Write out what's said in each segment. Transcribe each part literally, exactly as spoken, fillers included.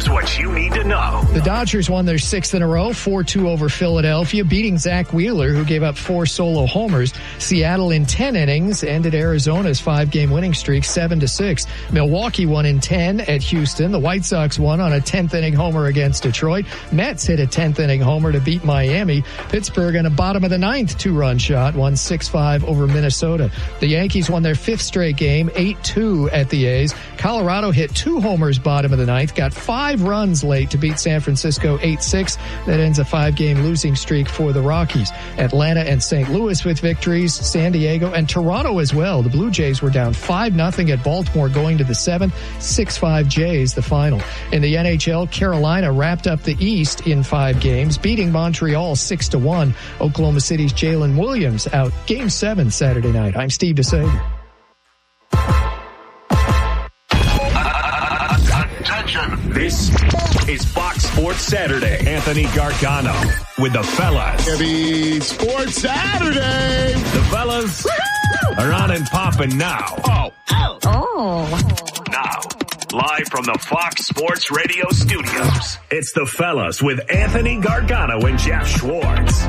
Here's what you need to know. The Dodgers won their sixth in a row, four two over Philadelphia, beating Zach Wheeler, who gave up four solo homers. Seattle in ten innings ended Arizona's five-game winning streak seven to six. Milwaukee won in ten at Houston. The White Sox won on a tenth-inning homer against Detroit. Mets hit a tenth-inning homer to beat Miami. Pittsburgh on a bottom-of-the-ninth two-run shot won six five over Minnesota. The Yankees won their fifth straight game, eight two at the A's. Colorado hit two homers bottom of the ninth, got five runs late to beat San Francisco eight six. That ends a five-game losing streak for the Rockies. Atlanta and Saint Louis with victories, San Diego and Toronto as well. The Blue Jays were down five nothing at Baltimore going to the seventh, six five Jays the final. In the N H L, Carolina wrapped up the East in five games, beating Montreal six to one. Oklahoma City's Jalen Williams out Game seven Saturday night. I'm Steve DeSager. This is Fox Sports Saturday. Anthony Gargano with the fellas. Heavy Sports Saturday. The fellas Woo-hoo! Are on and popping now. Oh. Oh. Oh. Now, live from the Fox Sports Radio studios, it's the fellas with Anthony Gargano and Jeff Schwartz.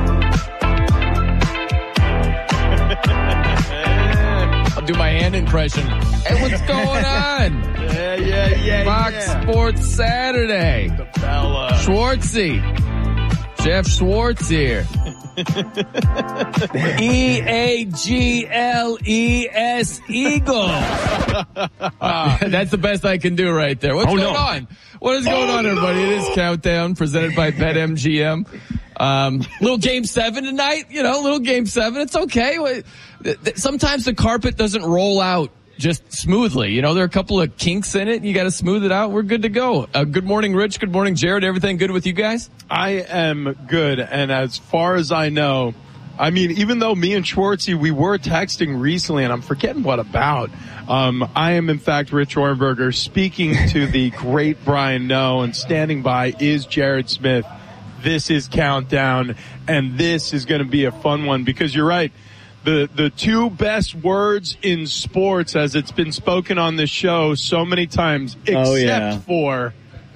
I'll do my hand impression. Hey, what's going on? Yeah, yeah, yeah. Fox yeah. Sports Saturday. The fella. Schwartzy. Jeff Schwartz here. E A G L E S Eagle. Uh, that's the best I can do right there. What's oh, going no. on? What is going oh, on, everybody? No. It is Countdown presented by BetMGM. Um, little game seven tonight, you know, little game seven. It's okay. Sometimes the carpet doesn't roll out just smoothly. You know, there are a couple of kinks in it. You got to smooth it out. We're good to go. Uh, good morning, Rich. Good morning, Jared. Everything good with you guys? I am good. And as far as I know, I mean, even though me and Schwartzy, we were texting recently, and I'm forgetting what about. Um, I am, in fact, Rich Orenberger, speaking to the great Brian Noe, and standing by is Jared Smith. This is Countdown, and this is going to be a fun one because you're right. The the two best words in sports, as it's been spoken on this show so many times, except oh, yeah. for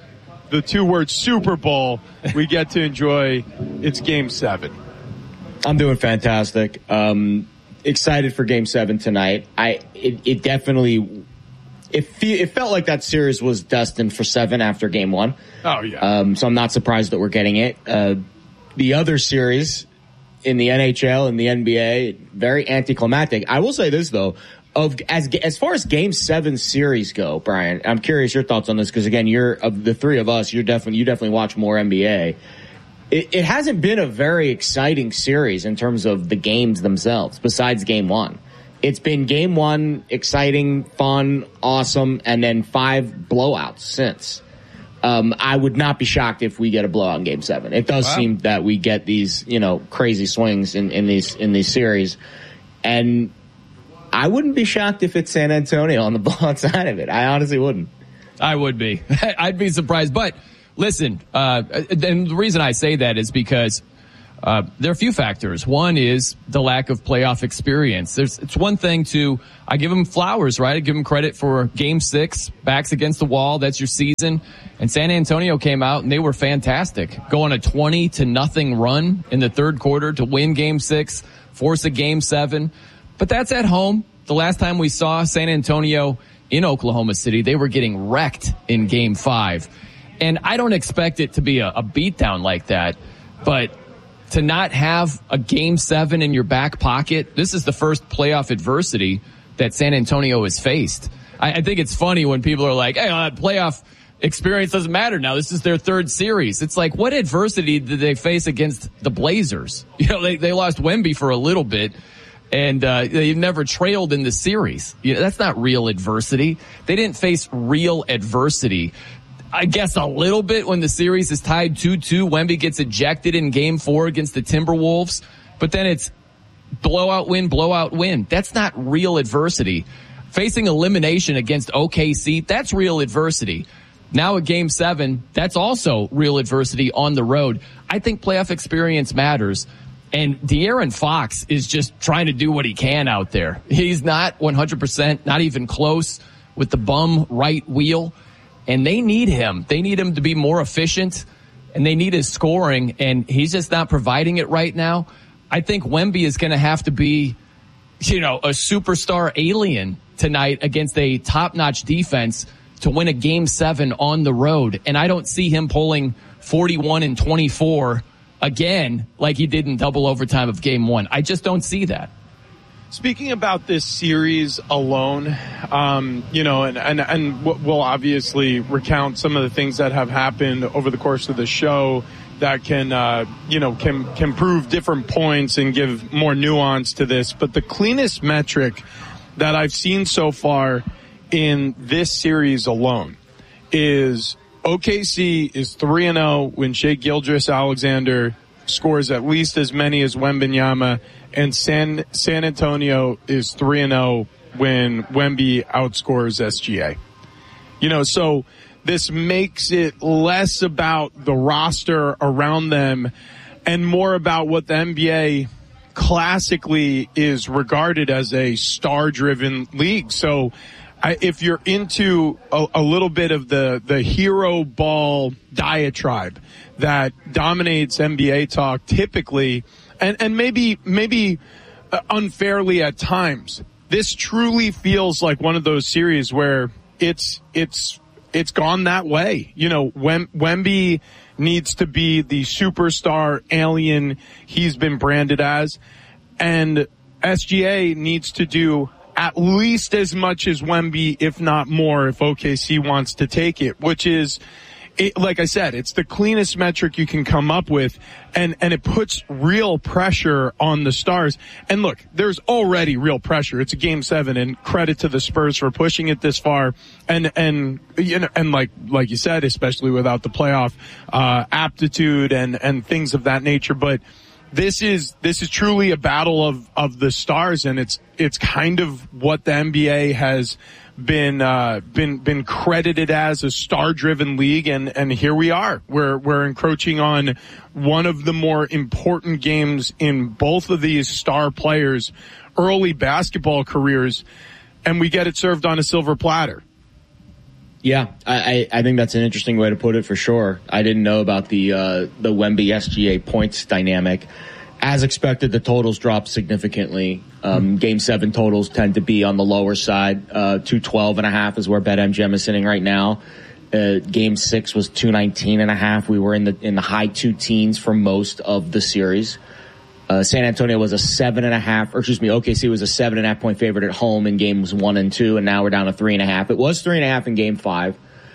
the two words Super Bowl, we get to enjoy. It's Game seven. I'm doing fantastic. Um, excited for Game seven tonight. I it, it definitely it fe- it felt like that series was destined for seven after Game one. Oh yeah. Um, so I'm not surprised that we're getting it. Uh, the other series in the N H L and the N B A, very anticlimactic. I will say this though, of as as far as Game Seven series go, Brian, I'm curious your thoughts on this because again, you're of the three of us, you're definitely you definitely watch more N B A. It, it hasn't been a very exciting series in terms of the games themselves, besides Game One. It's been Game One, exciting, fun, awesome, and then five blowouts since. Um, I would not be shocked if we get a blowout in Game Seven. It does wow. seem that we get these, you know, crazy swings in, in these in these series, and I wouldn't be shocked if it's San Antonio on the blowout side of it. I honestly wouldn't. I would be. I'd be surprised. But listen, uh, and the reason I say that is because Uh, there are a few factors. One is the lack of playoff experience. There's, it's one thing to, I give them flowers, right? I give them credit for game six, backs against the wall. That's your season. And San Antonio came out and they were fantastic. Go on a twenty to nothing run in the third quarter to win game six, force a game seven. But that's at home. The last time we saw San Antonio in Oklahoma City, they were getting wrecked in game five. And I don't expect it to be a, a beatdown like that, but to not have a game seven in your back pocket, this is the first playoff adversity that San Antonio has faced. I, I think it's funny when people are like, hey, uh, playoff experience doesn't matter now. This is their third series. It's like, what adversity did they face against the Blazers? You know, they, they lost Wemby for a little bit, and uh, they've never trailed in the series. You know, that's not real adversity. They didn't face real adversity. I guess a little bit when the series is tied two two. Wemby gets ejected in game four against the Timberwolves, but then it's blowout win, blowout win. That's not real adversity. Facing elimination against O K C, that's real adversity. Now at game seven, that's also real adversity on the road. I think playoff experience matters. And De'Aaron Fox is just trying to do what he can out there. He's not one hundred percent, not even close with the bum right wheel. and they need him. They need him to be more efficient, and they need his scoring, and he's just not providing it right now. I think Wemby is going to have to be, you know, a superstar alien tonight against a top-notch defense to win a game seven on the road. And I don't see him pulling forty-one and twenty-four again like he did in double overtime of game one. I just don't see that. Speaking about this series alone, um, you know, and, and, and we'll obviously recount some of the things that have happened over the course of the show that can, uh, you know, can, can prove different points and give more nuance to this. But the cleanest metric that I've seen so far in this series alone is O K C is three and oh when Shai Gilgeous-Alexander scores at least as many as Wembanyama, and San San Antonio is three and oh when Wemby outscores S G A. You know, so this makes it less about the roster around them and more about what the N B A classically is regarded as a star-driven league. So I, if you're into a, a little bit of the, the hero ball diatribe that dominates N B A talk typically, and, and maybe, maybe unfairly at times, this truly feels like one of those series where it's, it's, it's gone that way. You know, Wem, Wemby needs to be the superstar alien he's been branded as, and S G A needs to do at least as much as Wemby, if not more, if O K C wants to take it, which is, it, like I said, it's the cleanest metric you can come up with, and, and it puts real pressure on the Stars. And look, there's already real pressure. It's a game seven, and credit to the Spurs for pushing it this far. And, and, you know, and like, like you said, especially without the playoff, uh, aptitude and, and things of that nature. But this is, this is truly a battle of, of the stars, and it's, it's kind of what the N B A has been, uh, been, been credited as, a star-driven league. And, and here we are. We're, we're encroaching on one of the more important games in both of these star players' early basketball careers, and we get it served on a silver platter. Yeah, I, I think that's an interesting way to put it for sure. I didn't know about the uh, the Wemby S G A points dynamic. As expected, the totals dropped significantly. Um, game seven totals tend to be on the lower side. Uh, two twelve and a half is where BetMGM is sitting right now. Uh, game six was two nineteen and a half. We were in the in the high two teens for most of the series. Uh, San Antonio was a seven and a half, or excuse me, O K C was a seven and a half point favorite at home in games one and two, and now we're down to three and a half. It was three and a half in game five.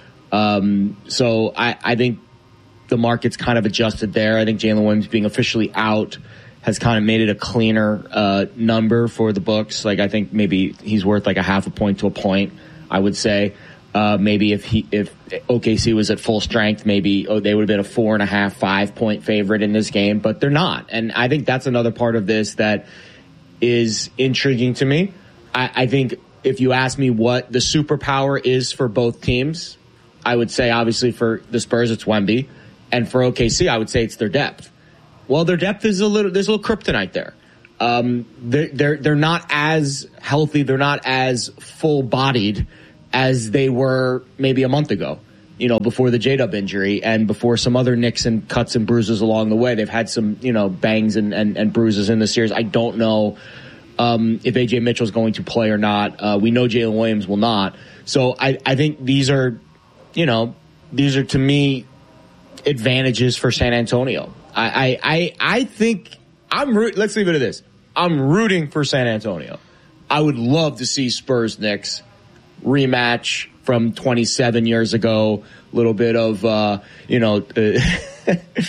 Um, so I, I think the market's kind of adjusted there. I think Jalen Williams being officially out has kind of made it a cleaner, uh, number for the books. Like, I think maybe he's worth like a half a point to a point, I would say. Uh, maybe if he, if O K C was at full strength, maybe oh, they would have been a four and a half, five point favorite in this game, but they're not. And I think that's another part of this that is intriguing to me. I, I think if you ask me what the superpower is for both teams, I would say obviously for the Spurs, it's Wemby. And for O K C, I would say it's their depth. Well, their depth is a little, there's a little kryptonite there. Um, they're, they're, they're not as healthy. They're not as full bodied as they were maybe a month ago, you know, before the J-Dub injury and before some other nicks and cuts and bruises along the way. They've had some, you know, bangs and, and, and bruises in the series. I don't know um, if A J Mitchell's going to play or not. Uh, we know Jalen Williams will not. So I, I think these are, you know, these are to me advantages for San Antonio. I, I, I, I think I'm root. Let's leave it at this. I'm rooting for San Antonio. I would love to see Spurs Knicks rematch from twenty-seven years ago. A little bit of, uh, you know, uh,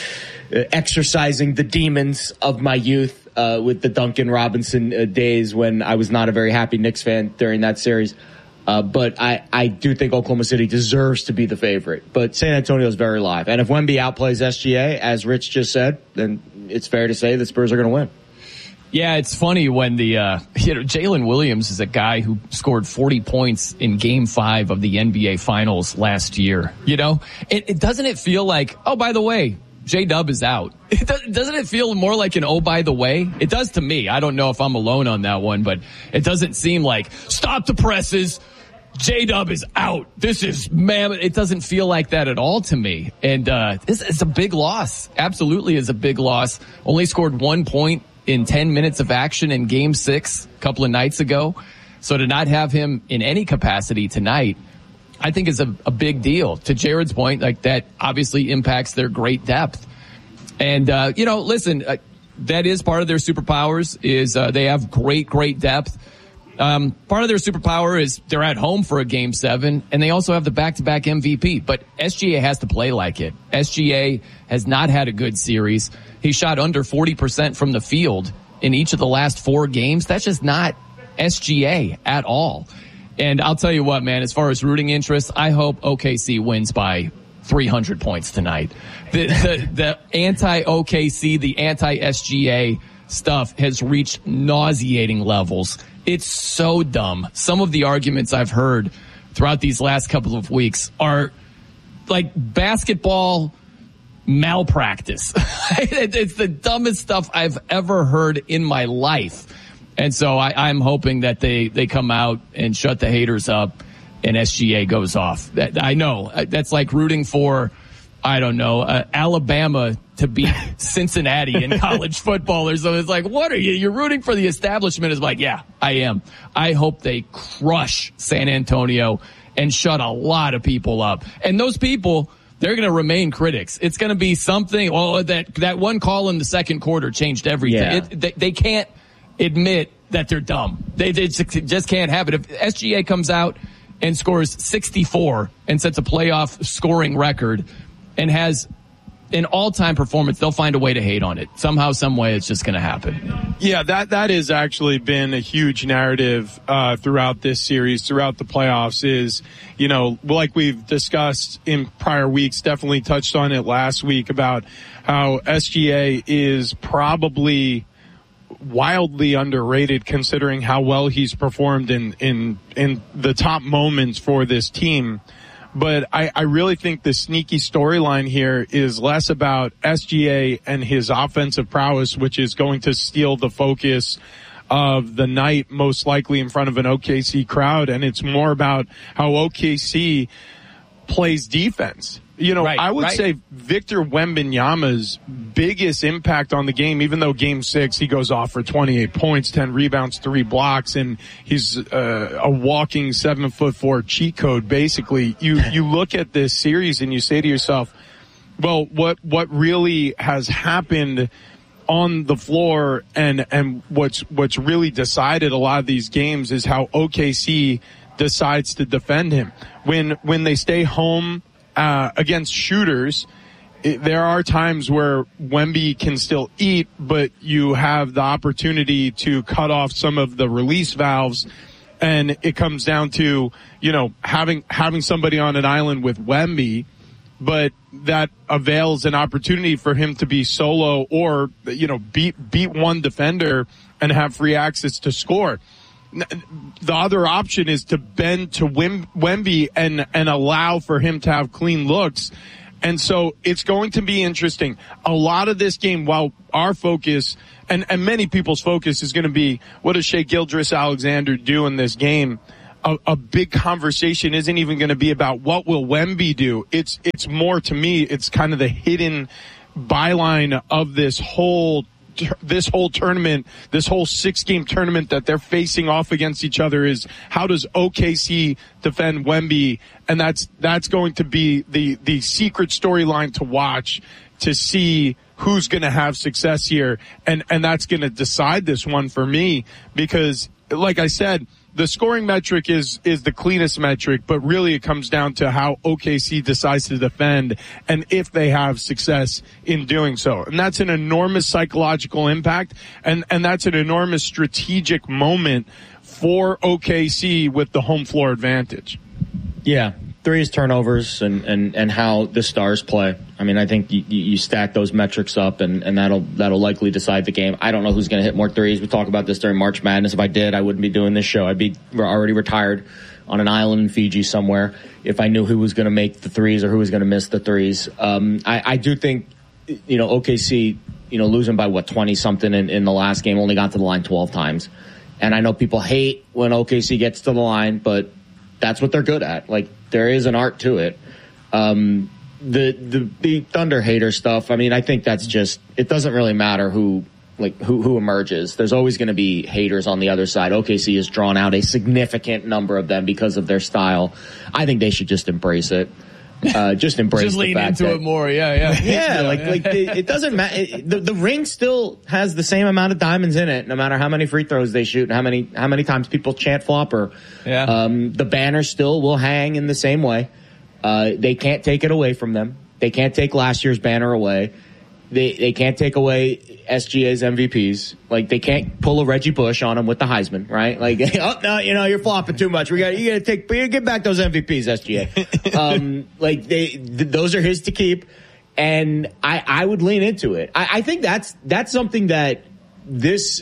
exercising the demons of my youth, uh, with the Duncan Robinson uh, days when I was not a very happy Knicks fan during that series. Uh, but I, I do think Oklahoma City deserves to be the favorite. But San Antonio is very live. And if Wemby outplays S G A, as Rich just said, then it's fair to say the Spurs are going to win. Yeah, it's funny when the, uh, you know, Jalen Williams is a guy who scored forty points in game five of the N B A finals last year. You know, it, it doesn't it feel like, oh, by the way, J-Dub is out. It does, doesn't it feel more like an, oh, by the way? It does to me. I don't know if I'm alone on that one, but it doesn't seem like stop the presses. J-Dub is out. This is, man, it doesn't feel like that at all to me. And uh this is a big loss. Absolutely is a big loss. Only scored one point in ten minutes of action in game six a couple of nights ago. So to not have him in any capacity tonight, I think is a, a big deal. To Jared's point, like that obviously impacts their great depth. And, uh, you know, listen, uh, that is part of their superpowers is uh, they have great, great depth. Um, part of their superpower is they're at home for a game seven, and they also have the back-to-back M V P. But S G A has to play like it. S G A has not had a good series. He shot under forty percent from the field in each of the last four games. That's just not S G A at all. And I'll tell you what, man, as far as rooting interest, I hope O K C wins by three hundred points tonight. The, the, the anti-O K C, the anti-S G A stuff has reached nauseating levels. It's so dumb. Some of the arguments I've heard throughout these last couple of weeks are like basketball malpractice. It's the dumbest stuff I've ever heard in my life. And so I, I'm hoping that they, they come out and shut the haters up and S G A goes off. That, I know that's like rooting for, I don't know, uh, Alabama to beat Cincinnati in college football or something. It's like, what are you? You're rooting for the establishment. It's like, yeah, I am. I hope they crush San Antonio and shut a lot of people up. And those people, they're going to remain critics. It's going to be something, well, that, that one call in the second quarter changed everything. Yeah. It, they, they can't admit that they're dumb. They, they just can't have it. If S G A comes out and scores sixty-four and sets a playoff scoring record and has an all-time performance, they'll find a way to hate on it. Somehow, some way, it's just going to happen. Yeah, that that has actually been a huge narrative uh throughout this series, throughout the playoffs is, you know, like we've discussed in prior weeks, definitely touched on it last week about how S G A is probably wildly underrated considering how well he's performed in, in, in the top moments for this team. But I, I really think the sneaky storyline here is less about S G A and his offensive prowess, which is going to steal the focus of the night, most likely in front of an O K C crowd. And it's more about how O K C plays defense. You know, right, I would right. say Victor Wembanyama's biggest impact on the game, even though game six, he goes off for twenty-eight points, ten rebounds, three blocks, and he's uh, a walking seven foot four cheat code, basically. You, you look at this series and you say to yourself, well, what, what really has happened on the floor and, and what's, what's really decided a lot of these games is how O K C decides to defend him. When, when they stay home, Uh, against shooters, it, there are times where Wemby can still eat, but you have the opportunity to cut off some of the release valves. And it comes down to, you know, having, having somebody on an island with Wemby, but that avails an opportunity for him to be solo or, you know, beat, beat one defender and have free access to score. The other option is to bend to Wem- Wemby and, and allow for him to have clean looks. And so it's going to be interesting. A lot of this game, while our focus and, and many people's focus is going to be, what does Shai Gilgeous-Alexander do in this game? A, a big conversation isn't even going to be about what will Wemby do. It's, it's more to me, it's kind of the hidden byline of this whole this whole tournament, this whole six-game tournament that they're facing off against each other is how does O K C defend Wemby? And that's that's going to be the the secret storyline to watch to see who's going to have success here. And and that's going to decide this one for me because, like I said, the scoring metric is, is the cleanest metric, but really it comes down to how O K C decides to defend and if they have success in doing so. And that's an enormous psychological impact and, and that's an enormous strategic moment for O K C with the home floor advantage. Yeah. Threes, turnovers, and, and, and how the Stars play. I mean, I think you, you stack those metrics up, and, and that'll that'll likely decide the game. I don't know who's going to hit more threes. We talk about this during March Madness. If I did, I wouldn't be doing this show. I'd be already retired on an island in Fiji somewhere if I knew who was going to make the threes or who was going to miss the threes. Um, I, I do think, you know, O K C, you know, losing by, what, twenty-something in, in the last game, only got to the line twelve times. And I know people hate when O K C gets to the line, but that's what they're good at. Like, there is an art to it. Um, the, the, the Thunder hater stuff, I mean, I think that's just, it doesn't really matter who, like, who, who emerges. There's always going to be haters on the other side. O K C has drawn out a significant number of them because of their style. I think they should just embrace it. Uh, just embrace just the lean fact into that, it more. Yeah, yeah. Yeah, like, like it, it doesn't matter. The, the ring still has the same amount of diamonds in it, no matter how many free throws they shoot and how many, how many times people chant flopper. Yeah. Um, the banner still will hang in the same way. Uh, they can't take it away from them. They can't take last year's banner away. They, they can't take away S G A's M V Ps. Like, they can't pull a Reggie Bush on them with the Heisman, right? Like, oh, no, you know, you're flopping too much. We got, you gotta take, you gotta get back those M V Ps, S G A. um, like, they, th- those are his to keep. And I, I would lean into it. I, I think that's, that's something that this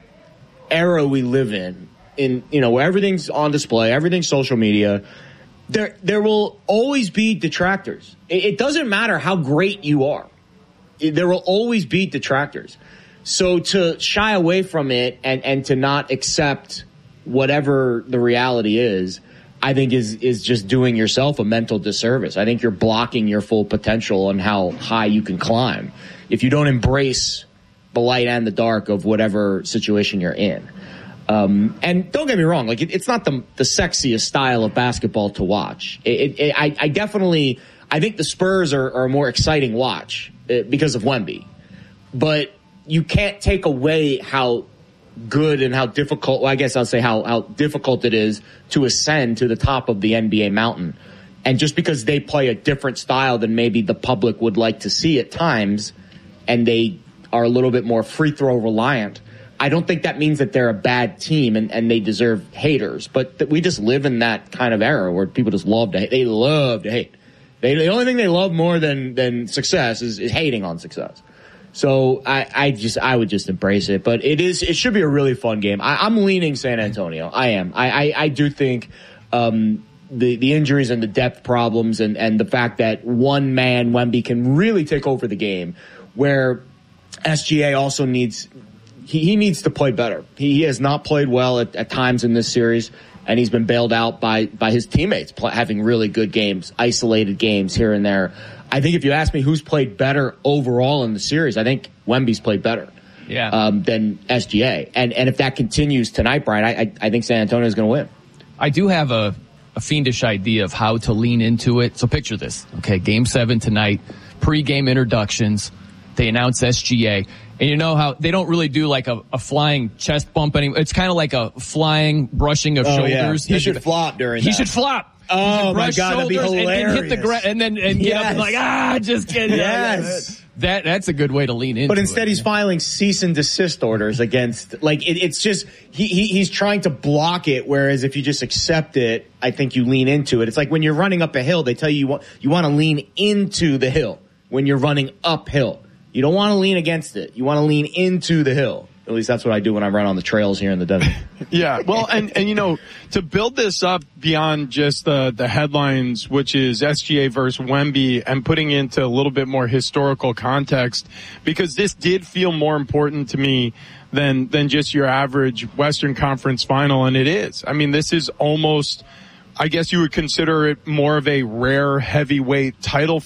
era we live in, in, you know, where everything's on display, everything's social media, there, there will always be detractors. It, it doesn't matter how great you are. There will always be detractors. So to shy away from it and, and to not accept whatever the reality is, I think is, is just doing yourself a mental disservice. I think you're blocking your full potential on how high you can climb if you don't embrace the light and the dark of whatever situation you're in. Um, and don't get me wrong, like it, it's not the, the sexiest style of basketball to watch. It, it, it, I, I definitely, I think the Spurs are, are a more exciting watch because of Wemby, but you can't take away how good and how difficult, well, I guess I'll say how, how difficult it is to ascend to the top of the N B A mountain. And just because they play a different style than maybe the public would like to see at times, and they are a little bit more free throw reliant, I don't think that means that they're a bad team and, and they deserve haters. But th- we just live in that kind of era where people just love to hate. They love to hate. They, the only thing they love more than, than success is, is hating on success. So I, I just, I would just embrace it. But it is, it should be a really fun game. I, I'm leaning San Antonio. I am. I, I, I do think, um, the, the injuries and the depth problems and, and the fact that one man, Wemby, can really take over the game, where S G A also needs, he, he needs to play better. He, he has not played well at, at times in this series. And he's been bailed out by, by his teammates play, having really good games, isolated games here and there. I think if you ask me who's played better overall in the series, I think Wemby's played better yeah. um, than S G A. And and if that continues tonight, Brian, I, I, I think San Antonio is going to win. I do have a, a fiendish idea of how to lean into it. So picture this. Okay, game seven tonight, pre-game introductions. They announce S G A. And you know how they don't really do like a, a flying chest bump anymore. It's kind of like a flying brushing of oh, shoulders. Yeah. He should flop during he that. He should flop. Oh my God, that'd be hilarious. And, and hit the ground and then and get yes. up and like, ah, just get it. Yes. That, that's a good way to lean into it. But instead it. he's filing cease and desist orders against, like, it, it's just, he, he he's trying to block it, whereas if you just accept it, I think you lean into it. It's like when you're running up a hill, they tell you you want, you want to lean into the hill when you're running uphill. You don't want to lean against it. You want to lean into the hill. At least that's what I do when I run on the trails here in the desert. Yeah, well, and, and you know, to build this up beyond just the, the headlines, which is S G A versus Wemby, and putting into a little bit more historical context, because this did feel more important to me than, than just your average Western Conference final, and it is. I mean, this is almost, I guess you would consider it more of a rare heavyweight title